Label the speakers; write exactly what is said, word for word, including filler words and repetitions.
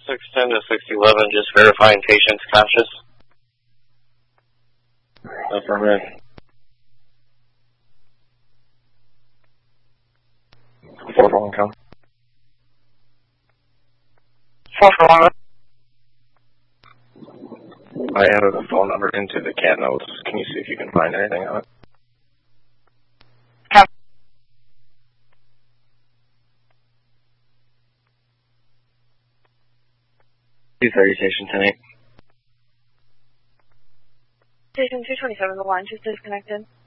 Speaker 1: six ten to six eleven, just verifying patient's conscious. Affirmative. four four one count.
Speaker 2: four four one.
Speaker 1: I added a phone number into the cat notes. Can you see if you can find anything on it? two thirty, station ten eight.
Speaker 2: Station two twenty-seven, the line just disconnected.